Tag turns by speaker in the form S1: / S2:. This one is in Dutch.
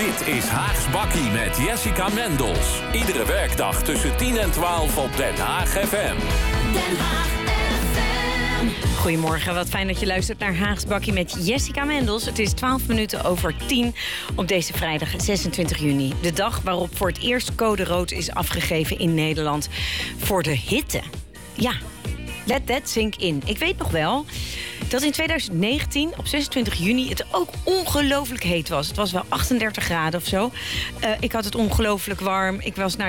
S1: Dit is Haags Bakkie met Jessica Mendels. Iedere werkdag tussen 10 en 12 op Den Haag FM.
S2: Den Haag FM.
S3: Goedemorgen, wat fijn dat je luistert naar Haags Bakkie met Jessica Mendels. Het is 12 minuten over 10 op deze vrijdag 26 juni. De dag waarop voor het eerst code rood is afgegeven in Nederland voor de hitte. Ja, let that sink in. Ik weet nog wel dat in 2019 op 26 juni het ook ongelooflijk heet was. Het was wel 38 graden of zo. Ik had het ongelooflijk warm. Ik was naar